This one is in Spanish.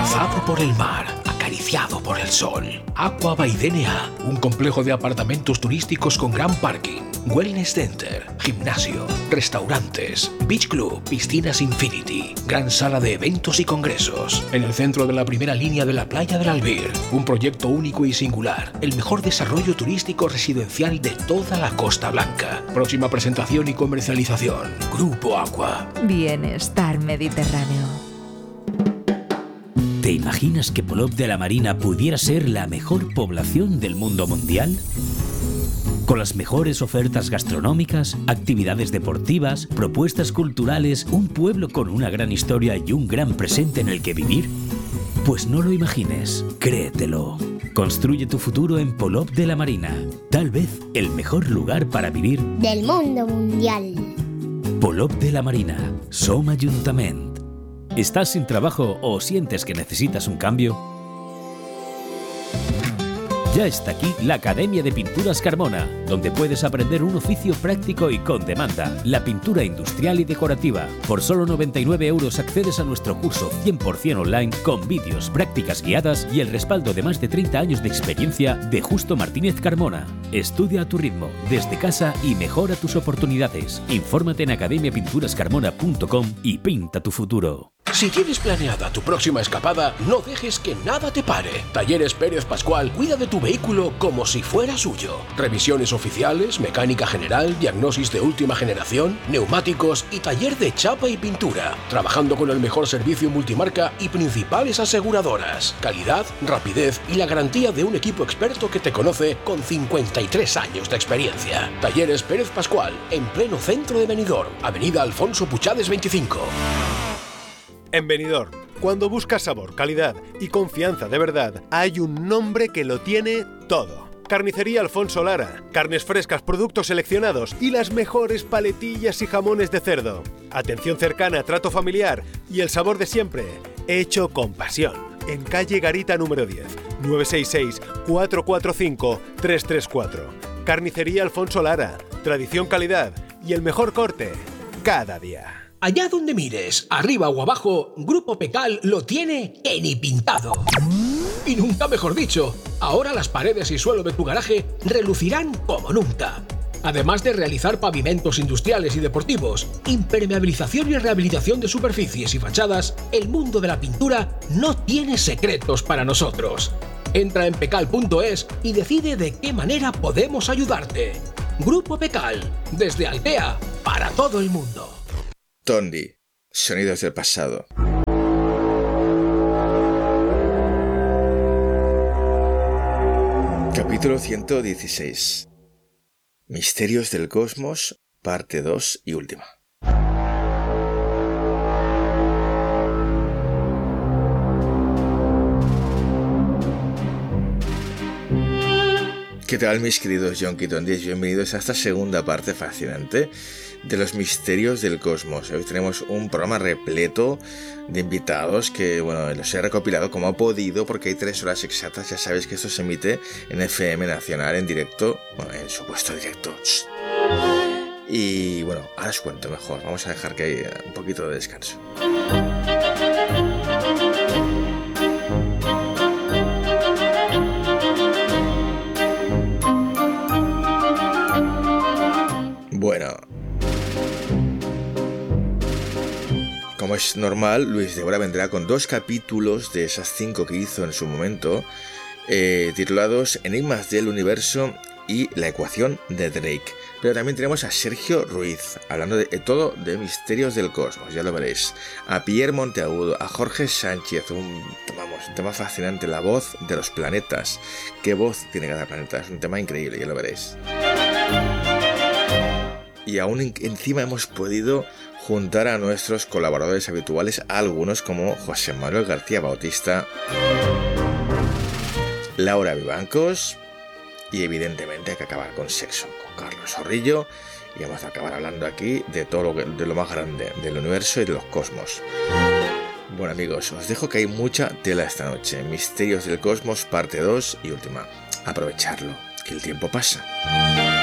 abrazado por el mar, acariciado por el sol. Aqua by DNA, un complejo de apartamentos turísticos con gran parking, wellness center, gimnasio, restaurantes, beach club, piscinas infinity, gran sala de eventos y congresos. En el centro de la primera línea de la playa del Albir, un proyecto único y singular, el mejor desarrollo turístico residencial de toda la Costa Blanca. Próxima presentación y comercialización, Grupo Aqua. Bienestar mediterráneo. ¿Te imaginas que Polop de la Marina pudiera ser la mejor población del mundo mundial? Con las mejores ofertas gastronómicas, actividades deportivas, propuestas culturales, un pueblo con una gran historia y un gran presente en el que vivir. Pues no lo imagines, créetelo. Construye tu futuro en Polop de la Marina. Tal vez el mejor lugar para vivir del mundo mundial. Polop de la Marina, Som Ajuntament. ¿Estás sin trabajo o sientes que necesitas un cambio? Ya está aquí la Academia de Pinturas Carmona, donde puedes aprender un oficio práctico y con demanda, la pintura industrial y decorativa. Por solo 99 € accedes a nuestro curso 100% online con vídeos, prácticas guiadas y el respaldo de más de 30 años de experiencia de Justo Martínez Carmona. Estudia a tu ritmo, desde casa y mejora tus oportunidades. Infórmate en academiapinturascarmona.com y pinta tu futuro. Si tienes planeada tu próxima escapada, no dejes que nada te pare. Talleres Pérez Pascual cuida de tu vehículo como si fuera suyo. Revisiones oficiales, mecánica general, diagnosis de última generación, neumáticos y taller de chapa y pintura. Trabajando con el mejor servicio multimarca y principales aseguradoras. Calidad, rapidez y la garantía de un equipo experto que te conoce con 53 años de experiencia. Talleres Pérez Pascual, en pleno centro de Benidorm, Avenida Alfonso Puchades 25. En Benidorm, cuando buscas sabor, calidad y confianza de verdad, hay un nombre que lo tiene todo. Carnicería Alfonso Lara. Carnes frescas, productos seleccionados y las mejores paletillas y jamones de cerdo. Atención cercana, trato familiar y el sabor de siempre, hecho con pasión. En calle Garita número 10, 966-445-334. Carnicería Alfonso Lara. Tradición, calidad y el mejor corte cada día. Allá donde mires, arriba o abajo, Grupo Pecal lo tiene que ni pintado. Y nunca mejor dicho, ahora las paredes y suelo de tu garaje relucirán como nunca. Además de realizar pavimentos industriales y deportivos, impermeabilización y rehabilitación de superficies y fachadas, el mundo de la pintura no tiene secretos para nosotros. Entra en pecal.es y decide de qué manera podemos ayudarte. Grupo Pecal, desde Altea, para todo el mundo. Tondi, sonidos del pasado. Capítulo 116. Misterios del Cosmos, parte 2 y última. ¿Qué tal, mis queridos Yonki Tondis? Bienvenidos a esta segunda parte fascinante de los misterios del cosmos. Hoy tenemos un programa repleto de invitados que, bueno, los he recopilado como he podido porque hay 3 horas exactas. Ya sabéis que esto se emite en FM Nacional en directo, bueno, en supuesto directo. Y bueno, ahora os cuento mejor. Vamos a dejar que haya un poquito de descanso. Bueno, como es normal, Luis de Bora vendrá con 2 capítulos de esas 5 que hizo en su momento, titulados Enigmas del Universo y La Ecuación de Drake. Pero también tenemos a Sergio Ruiz, hablando de todo de misterios del cosmos, ya lo veréis. A Pierre Monteagudo, a Jorge Sánchez, un tema fascinante, la voz de los planetas. ¿Qué voz tiene cada planeta? Es un tema increíble, ya lo veréis. Y aún encima hemos podido juntar a nuestros colaboradores habituales, a algunos como José Manuel García Bautista, Laura Vivancos y evidentemente hay que acabar con sexo, con Carlos Zorrillo, y vamos a acabar hablando aquí de todo de lo más grande del universo y de los cosmos. Bueno, amigos, os dejo que hay mucha tela esta noche. Misterios del Cosmos, parte 2 y última. Aprovecharlo, que el tiempo pasa.